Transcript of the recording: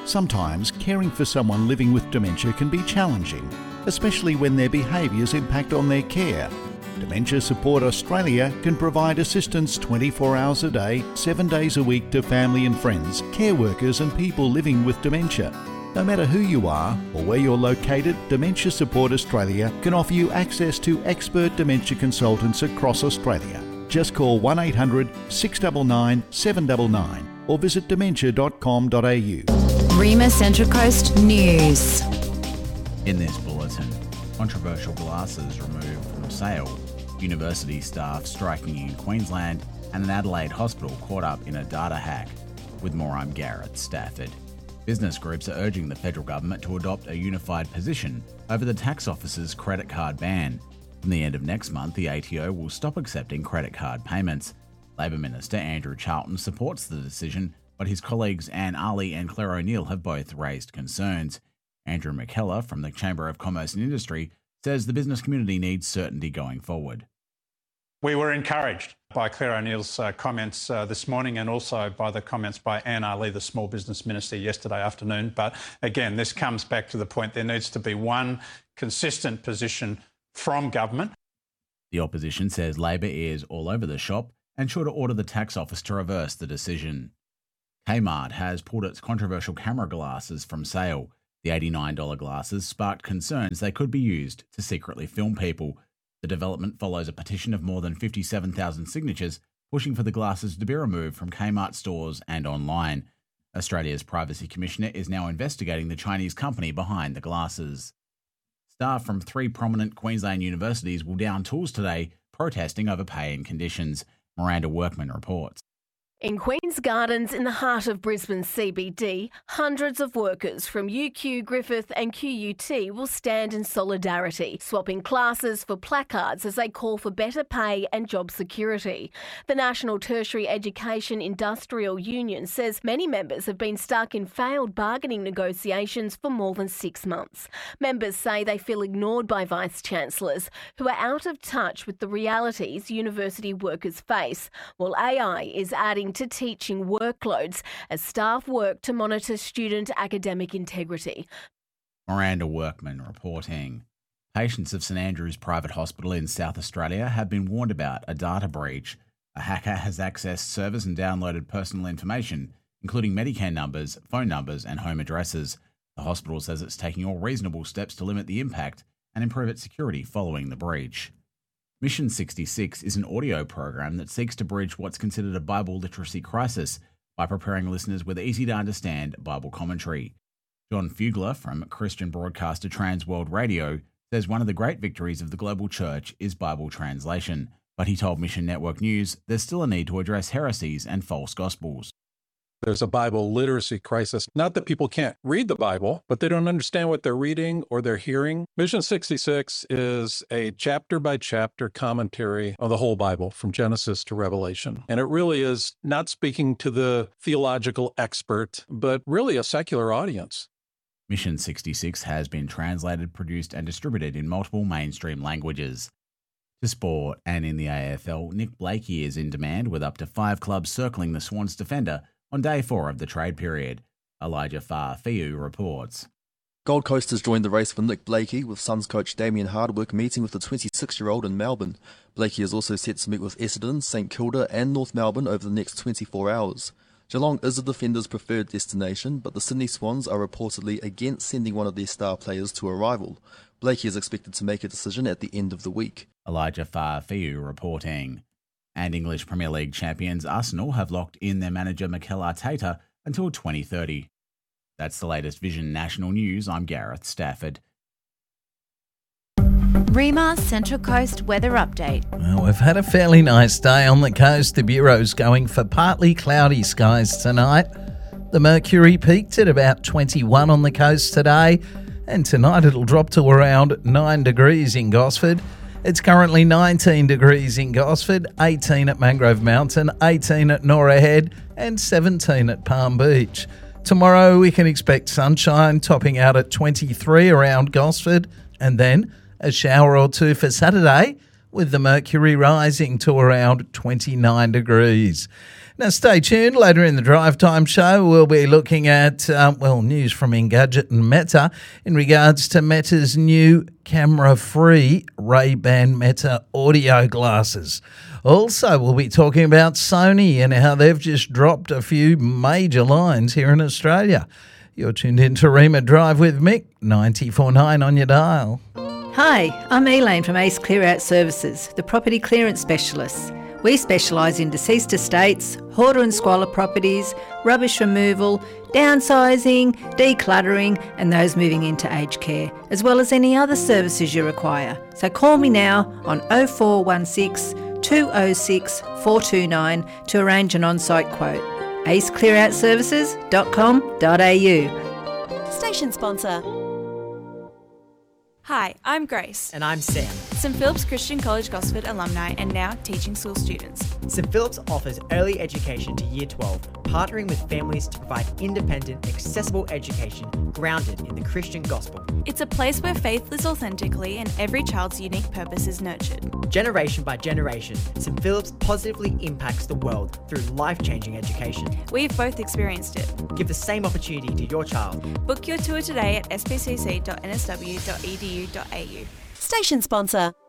Sometimes caring for someone living with dementia can be challenging, especially when their behaviours impact on their care. Dementia Support Australia can provide assistance 24 hours a day, 7 days a week to family and friends, care workers and people living with dementia. No matter who you are or where you're located, Dementia Support Australia can offer you access to expert dementia consultants across Australia. Just call 1800 699 799 or visit dementia.com.au. Rima Central Coast News. In this bulletin, controversial glasses removed from sale, university staff striking in Queensland, and an Adelaide hospital caught up in a data hack. With more, I'm Gareth Stafford. Business groups are urging the federal government to adopt a unified position over the tax office's credit card ban. From the end of next month, the ATO will stop accepting credit card payments. Labor Minister Andrew Charlton supports the decision, but his colleagues Anne Ali and Claire O'Neill have both raised concerns. Andrew McKellar from the Chamber of Commerce and Industry says the business community needs certainty going forward. We were encouraged by Claire O'Neill's comments this morning and also by the comments by Anne Ali, the Small Business Minister, yesterday afternoon. But again, this comes back to the point there needs to be one consistent position from government. The opposition says Labor is all over the shop and should order the tax office to reverse the decision. Kmart has pulled its controversial camera glasses from sale. The $89 glasses sparked concerns they could be used to secretly film people. The development follows a petition of more than 57,000 signatures pushing for the glasses to be removed from Kmart stores and online. Australia's Privacy Commissioner is now investigating the Chinese company behind the glasses. Staff from 3 prominent Queensland universities will down tools today, protesting over pay and conditions. Miranda Workman reports. In Queen's Gardens, in the heart of Brisbane CBD, hundreds of workers from UQ, Griffith and QUT will stand in solidarity, swapping classes for placards as they call for better pay and job security. The National Tertiary Education Industrial Union says many members have been stuck in failed bargaining negotiations for more than 6 months. Members say they feel ignored by Vice-Chancellors who are out of touch with the realities university workers face, while AI is adding to teaching workloads as staff work to monitor student academic integrity. Miranda Workman reporting. Patients of St Andrew's Private Hospital in South Australia have been warned about a data breach. A hacker has accessed servers and downloaded personal information, including Medicare numbers, phone numbers and home addresses. The hospital says it's taking all reasonable steps to limit the impact and improve its security following the breach. Mission 66 is an audio program that seeks to bridge what's considered a Bible literacy crisis by preparing listeners with easy-to-understand Bible commentary. John Fugler from Christian broadcaster Transworld Radio says one of the great victories of the global church is Bible translation, but he told Mission Network News there's still a need to address heresies and false gospels. There's a Bible literacy crisis. Not that people can't read the Bible, but they don't understand what they're reading or they're hearing. Mission 66 is a chapter-by-chapter commentary of the whole Bible from Genesis to Revelation. And it really is not speaking to the theological expert, but really a secular audience. Mission 66 has been translated, produced and distributed in multiple mainstream languages. To sport, and in the AFL, Nick Blakey is in demand with up to 5 clubs circling the Swans defender on day 4 of the trade period. Elijah Fa'afeu reports. Gold Coast has joined the race for Nick Blakey, with Suns coach Damien Hardwick meeting with the 26-year-old in Melbourne. Blakey is also set to meet with Essendon, St Kilda and North Melbourne over the next 24 hours. Geelong is the defender's preferred destination, but the Sydney Swans are reportedly against sending one of their star players to a rival. Blakey is expected to make a decision at the end of the week. Elijah Fa'afeu reporting. And English Premier League champions Arsenal have locked in their manager Mikel Arteta until 2030. That's the latest Vision National News. I'm Gareth Stafford. Rima Central Coast weather update. Well, we've had a fairly nice day on the coast. The Bureau's going for partly cloudy skies tonight. The mercury peaked at about 21 on the coast today, and tonight it'll drop to around 9 degrees in Gosford. It's currently 19 degrees in Gosford, 18 at Mangrove Mountain, 18 at Norah Head and 17 at Palm Beach. Tomorrow we can expect sunshine topping out at 23 around Gosford, and then a shower or two for Saturday with the mercury rising to around 29 degrees. Now, stay tuned. Later in the Drive Time show, we'll be looking at, news from Engadget and Meta in regards to Meta's new camera-free Ray-Ban Meta audio glasses. Also, we'll be talking about Sony and how they've just dropped a few major lines here in Australia. You're tuned in to Rima Drive with Mick, 94.9 on your dial. Hi, I'm Elaine from Ace Clear Out Services, the property clearance specialists. We specialise in deceased estates, hoarder and squalor properties, rubbish removal, downsizing, decluttering and those moving into aged care, as well as any other services you require. So call me now on 0416 206 429 to arrange an on-site quote. aceclearoutservices.com.au. Station sponsor. Hi, I'm Grace. And I'm Sam. St Philip's Christian College Gosford alumni and now teaching school students. St Philip's offers early education to Year 12, partnering with families to provide independent, accessible education grounded in the Christian gospel. It's a place where faith lives authentically and every child's unique purpose is nurtured. Generation by generation, St Philip's positively impacts the world through life-changing education. We've both experienced it. Give the same opportunity to your child. Book your tour today at spcc.nsw.edu.au. Station sponsor.